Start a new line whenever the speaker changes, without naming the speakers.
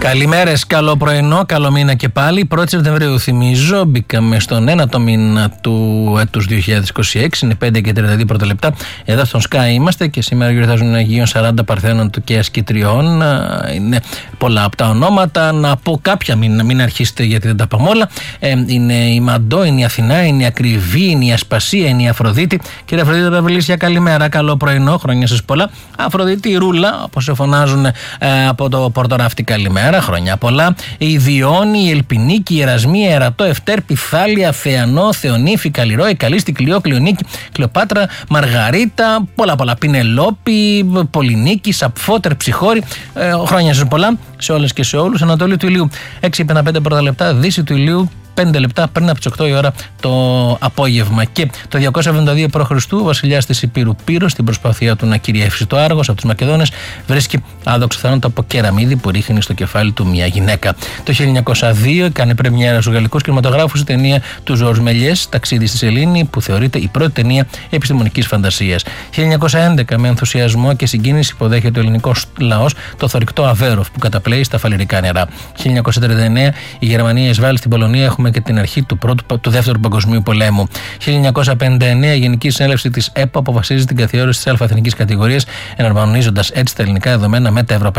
Καλημέρες, καλό πρωινό, καλό μήνα και πάλι. 1η Σεπτεμβρίου θυμίζω, μπήκαμε στον 1ο μήνα του έτους 2026, είναι 5 και 32 πρώτα λεπτά. Εδώ στον Sky είμαστε και σήμερα γιορτάζουν Αγίων 40 Παρθένων του και Ασκητριών. Είναι πολλά από τα ονόματα. Να πω κάποια, μην αρχίσετε γιατί δεν τα πάμε όλα. Είναι η Μαντώ, είναι η Αθηνά, είναι η Ακριβή, είναι η Ασπασία, είναι η Αφροδίτη. Κύριε Αφροδίτη Ραβελίσια, καλημέρα, καλό πρωινό, χρόνια σας πολλά. Αφροδίτη, η Ρούλα, όπως σε φωνάζουν από το Πορτοράφτη, καλημέρα. Χρόνια πολλά. Η Διόνη, η Ελπινίκη, η Ερασμή, η Ερατό, Ευτέρπη, Θάλια, Θεανό, Θεονύφη, Καλλιρό, η Καλίστη, Κλειό, Κλειονίκη, Κλεοπάτρα, Μαργαρίτα, πολλά. Πινελόπη, Πολυνίκη, Σαπφότερ, Ψυχώρη. Χρόνια σας πολλά σε όλες και σε όλους. Ανατολή του ηλίου 6-5 πρώτα λεπτά, δύση του ηλίου 5 λεπτά πριν από τις 8 η ώρα το απόγευμα. Και το 272 π.Χ. ο βασιλιάς της Υπήρου Πύρος, στην προσπάθειά του να κυριεύσει το Άργος από τους Μακεδόνες, βρίσκει άδοξο θάνατο από κεραμίδι που ρίχνει στο κεφάλι του μια γυναίκα. Το 1902 έκανε πρεμιέρα στους γαλλικούς κινηματογράφους η ταινία του Ζορζ Μελιές, Ταξίδι στη Σελήνη, που θεωρείται η πρώτη ταινία επιστημονικής φαντασίας. 1911 με ενθουσιασμό και συγκίνηση υποδέχεται ο ελληνικός λαός το θωρηκτό Αβέροφ που καταπλέει στα φαλιρικά νερά. 1939 η Γερμανία εισβάλλει στην Πολωνία. Έχουμε και την αρχή του Δεύτερου Παγκοσμίου Πολέμου. 1959 η Γενική Συνέλευση της ΕΠΟ αποφασίζει την καθιέρωση της Α' εθνικής κατηγορίας, εναρμονίζοντας έτσι τα ελληνικά δεδομένα με τα ευρωπαϊκά.